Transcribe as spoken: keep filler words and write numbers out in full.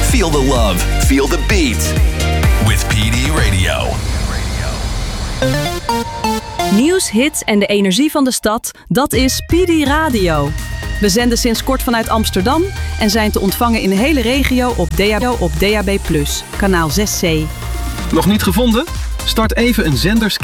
Feel the love, feel the beat. With P D Radio. Nieuws, hits en de energie van de stad, dat is P D Radio. We zenden sinds kort vanuit Amsterdam en zijn te ontvangen in de hele regio op D A B, op D A B plus, kanaal zes C. Nog niet gevonden? Start even een zenderscan